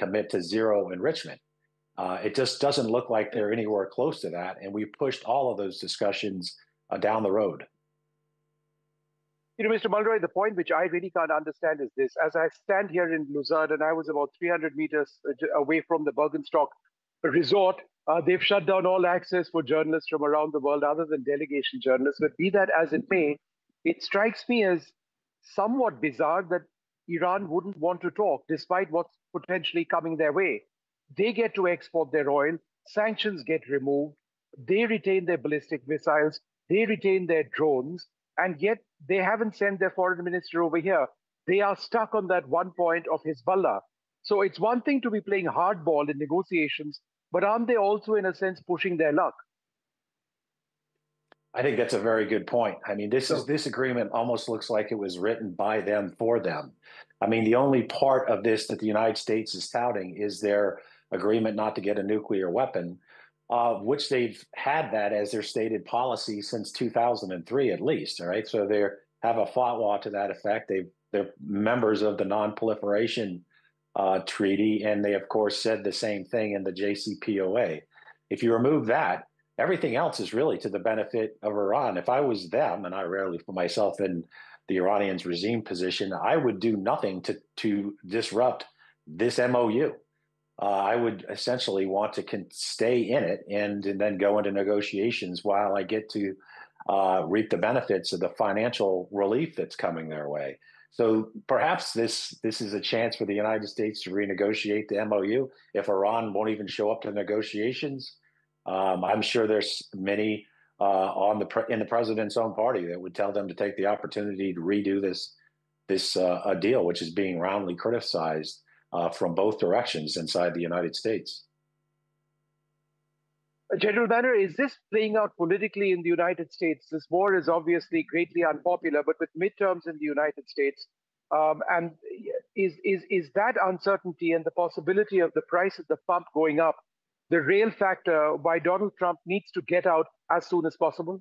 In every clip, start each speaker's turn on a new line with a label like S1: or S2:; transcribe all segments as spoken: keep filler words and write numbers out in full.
S1: commit to zero enrichment. Uh, it just doesn't look like they're anywhere close to that. And we pushed all of those discussions uh, down the road.
S2: You know, Mister Mulroy, the point which I really can't understand is this. As I stand here in Luzerne, and I was about three hundred meters away from the Bergenstock resort, uh, they've shut down all access for journalists from around the world other than delegation journalists. But be that as it may, it strikes me as somewhat bizarre that Iran wouldn't want to talk, despite what's potentially coming their way. They get to export their oil, sanctions get removed, they retain their ballistic missiles, they retain their drones, and yet they haven't sent their foreign minister over here. They are stuck on that one point of Hezbollah. So it's one thing to be playing hardball in negotiations, but aren't they also, in a sense, pushing their luck?
S1: I think that's a very good point. I mean, this is this agreement almost looks like it was written by them for them. I mean, the only part of this that the United States is touting is their agreement not to get a nuclear weapon, uh, which they've had that as their stated policy since two thousand three at least. All right, so they have a fatwa to that effect. They they're members of the Non-Proliferation uh, Treaty, and they of course said the same thing in the J C P O A. If you remove that, everything else is really to the benefit of Iran. If I was them, and I rarely put myself in the Iranians' regime position, I would do nothing to to disrupt this M O U. Uh, I would essentially want to con- stay in it and, and then go into negotiations while I get to uh, reap the benefits of the financial relief that's coming their way. So perhaps this this is a chance for the United States to renegotiate the M O U if Iran won't even show up to negotiations. Um, I'm sure there's many uh, on the pre- in the president's own party that would tell them to take the opportunity to redo this this uh, a deal, which is being roundly criticized uh, from both directions inside the United States.
S2: General Banner, is this playing out politically in the United States? This war is obviously greatly unpopular, but with midterms in the United States, um, and is is is that uncertainty and the possibility of the price at the pump going up the real factor why Donald Trump needs to get out as soon as possible?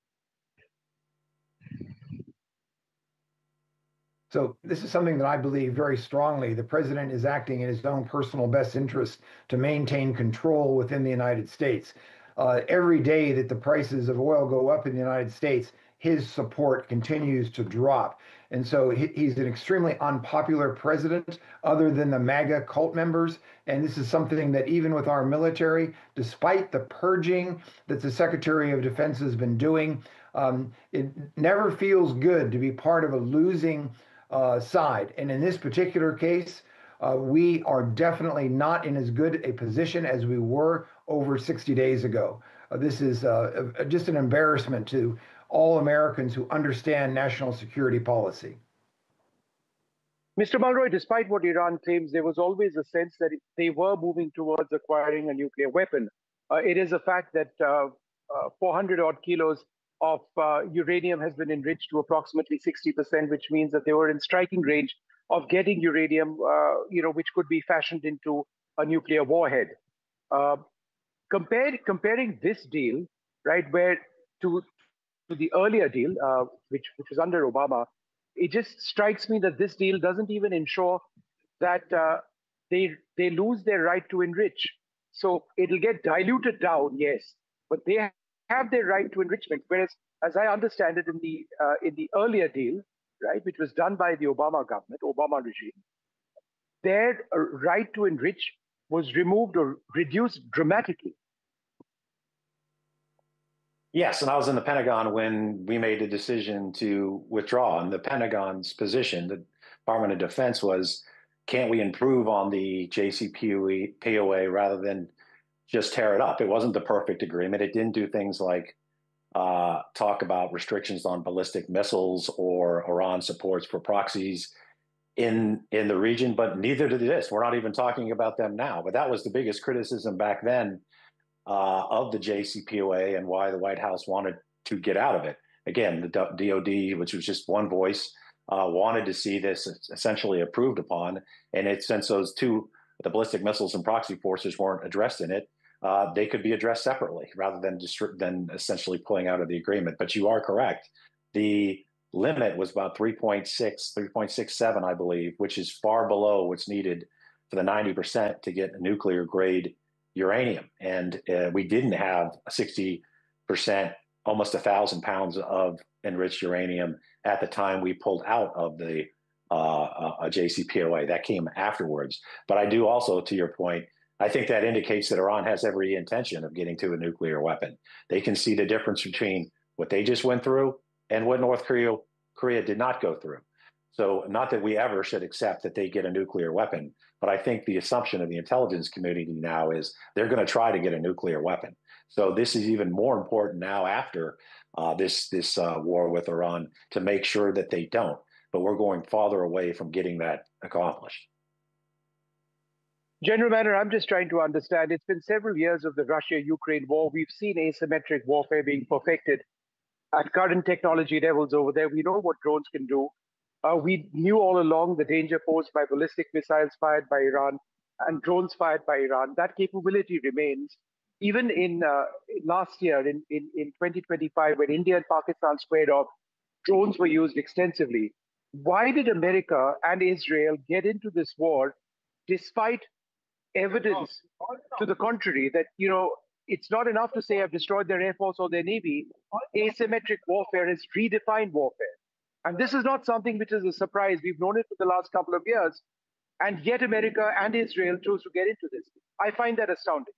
S3: So this is something that I believe very strongly. The president is acting in his own personal best interest to maintain control within the United States. Uh, every day that the prices of oil go up in the United States, his support continues to drop. And so he, he's an extremely unpopular president other than the MAGA cult members. And this is something that even with our military, despite the purging that the Secretary of Defense has been doing, um, it never feels good to be part of a losing uh, side. And in this particular case, uh, we are definitely not in as good a position as we were over sixty days ago. Uh, this is uh, just an embarrassment to all Americans who understand national security policy.
S2: Mister Mulroy, despite what Iran claims, there was always a sense that they were moving towards acquiring a nuclear weapon. Uh, it is a fact that uh, uh, four hundred odd kilos of uh, uranium has been enriched to approximately sixty percent, which means that they were in striking range of getting uranium, uh, you know, which could be fashioned into a nuclear warhead. Uh, compared, comparing this deal, right, where to to the earlier deal, uh, which, which was under Obama, it just strikes me that this deal doesn't even ensure that uh, they they lose their right to enrich. So it'll get diluted down, yes, but they have their right to enrichment. Whereas, as I understand it, in the uh, in the earlier deal, right, which was done by the Obama government, Obama regime, their uh, right to enrich was removed or reduced dramatically.
S1: Yes, and I was in the Pentagon when we made the decision to withdraw. And the Pentagon's position, the Department of Defense, was, can't we improve on the J C P O A rather than just tear it up? It wasn't the perfect agreement. It didn't do things like uh, talk about restrictions on ballistic missiles or Iran supports for proxies in in the region, but neither did this. We're not even talking about them now. But that was the biggest criticism back then Uh, of the J C P O A and why the White House wanted to get out of it. Again, the D O D, which was just one voice, uh, wanted to see this essentially approved upon. And it, since those two, the ballistic missiles and proxy forces, weren't addressed in it, uh, they could be addressed separately rather than just, than essentially pulling out of the agreement. But you are correct. The limit was about three point six, three point six seven, I believe, which is far below what's needed for the ninety percent to get a nuclear grade uranium. And uh, we didn't have sixty percent, almost a thousand pounds of enriched uranium at the time we pulled out of the uh, uh, J C P O A. That came afterwards. But I do also, to your point, I think that indicates that Iran has every intention of getting to a nuclear weapon. They can see the difference between what they just went through and what North Korea, Korea did not go through. So not that we ever should accept that they get a nuclear weapon, but I think the assumption of the intelligence community now is they're going to try to get a nuclear weapon. So this is even more important now after uh, this, this uh, war with Iran to make sure that they don't. But we're going farther away from getting that accomplished.
S2: General Manner, I'm just trying to understand. It's been several years of the Russia-Ukraine war. We've seen asymmetric warfare being perfected at current technology levels over there. We know what drones can do. Uh, we knew all along the danger posed by ballistic missiles fired by Iran and drones fired by Iran. That capability remains. Even in uh, last year, in, in, in twenty twenty-five, when India and Pakistan squared off, drones were used extensively. Why did America and Israel get into this war despite evidence to the contrary that, you know, it's not enough to say I've destroyed their air force or their navy? Asymmetric warfare has redefined warfare. And this is not something which is a surprise. We've known it for the last couple of years. And yet America and Israel chose to get into this. I find that astounding.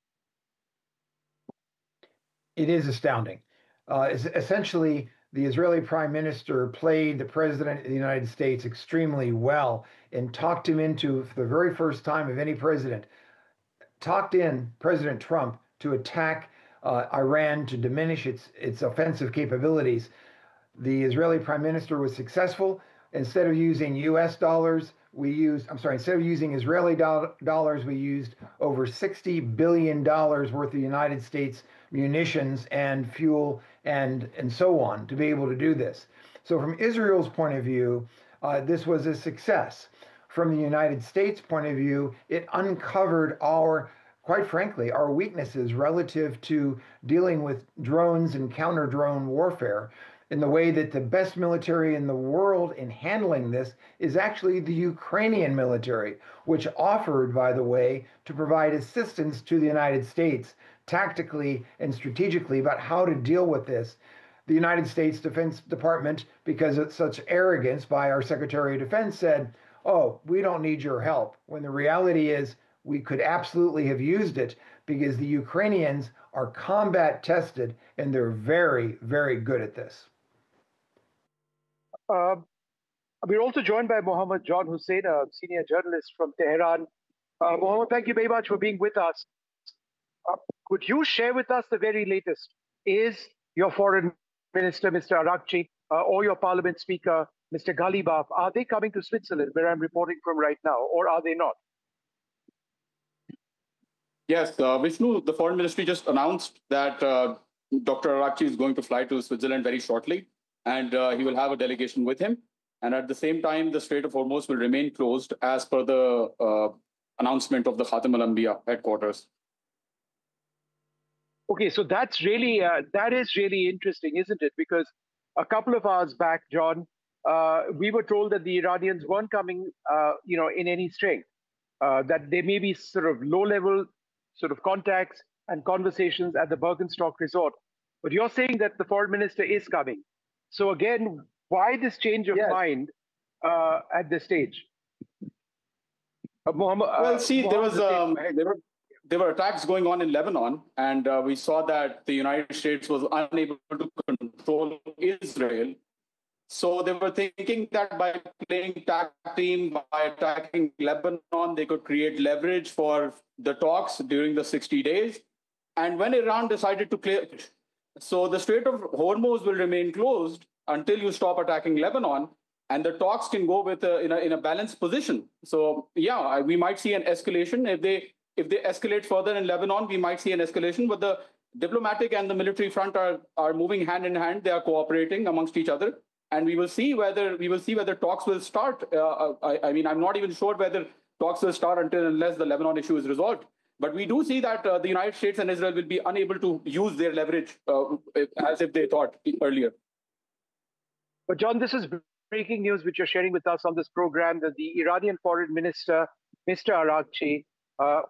S3: It is astounding. Uh, essentially, the Israeli prime minister played the president of the United States extremely well and talked him into, for the very first time of any president, talked in President Trump to attack uh, Iran to diminish its, its offensive capabilities. The Israeli prime minister was successful. Instead of using U S dollars, we used, I'm sorry, instead of using Israeli do dollars, we used over sixty billion dollars worth of United States munitions and fuel and, and so on to be able to do this. So from Israel's point of view, uh, this was a success. From the United States point of view, it uncovered our, quite frankly, our weaknesses relative to dealing with drones and counter-drone warfare, in the way that the best military in the world in handling this is actually the Ukrainian military, which offered, by the way, to provide assistance to the United States tactically and strategically about how to deal with this. The United States Defense Department, because of such arrogance by our Secretary of Defense, said, oh, we don't need your help, when the reality is we could absolutely have used it because the Ukrainians are combat tested and they're very, very good at this.
S2: Uh, we're also joined by Mohammad John Hussain, a senior journalist from Tehran. Uh, Mohammad, thank you very much for being with us. Uh, could you share with us the very latest? Is your foreign minister, Mister Araghchi, uh, or your parliament speaker, Mister Ghalibaf, are they coming to Switzerland, where I'm reporting from right now, or are they not?
S4: Yes, uh, Vishnu, the foreign ministry just announced that uh, Doctor Araghchi is going to fly to Switzerland very shortly, and uh, he will have a delegation with him. And at the same time, the Strait of Hormuz will remain closed as per the uh, announcement of the Khatam al-Anbiya headquarters.
S2: Okay, so that's really, uh, that is really interesting, isn't it? Because a couple of hours back, John, uh, we were told that the Iranians weren't coming, uh, you know, in any strength, uh, that there may be sort of low-level sort of contacts and conversations at the Birkenstock resort. But you're saying that the foreign minister is coming. So again, why this change of yes. mind uh, at this stage? Uh, Mohammed,
S4: well, see,
S2: uh,
S4: there was um, there were there were attacks going on in Lebanon, and uh, we saw that the United States was unable to control Israel. So they were thinking that by playing tag team, by attacking Lebanon, they could create leverage for the talks during the sixty days. And when Iran decided to clear, so the Strait of Hormuz will remain closed until you stop attacking Lebanon, and the talks can go with a, in, a, in a balanced position. So yeah, we might see an escalation. If they if they escalate further in Lebanon, we might see an escalation. But the diplomatic and the military front are are moving hand in hand. They are cooperating amongst each other, and we will see whether we will see whether talks will start. Uh, I, I mean, I'm not even sure whether talks will start until unless the Lebanon issue is resolved. But we do see that uh, the United States and Israel will be unable to use their leverage uh, as if they thought earlier.
S2: But John, this is breaking news which you're sharing with us on this program, that the Iranian foreign minister Mister Arakchi, uh,